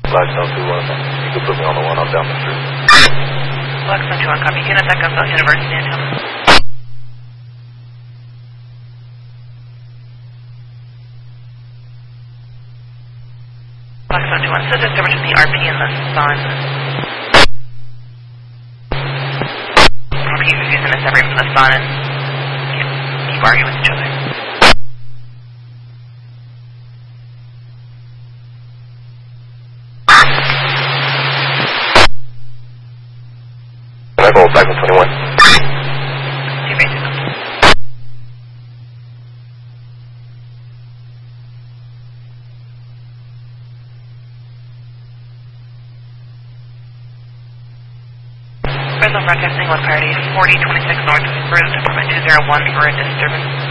Blackstone 2-1, you can put me on the one up down the street. Blackstone 2-1, copy. Unit at Gunville University in Tampa. Blackstone 2-1, so disturbance with the RP in the sun. RP is using this every from the sun and keep arguing with each other. Back on 21. See you, basic. Red Zone broadcasting with priority 4026 North Route, Department 201 for a disturbance.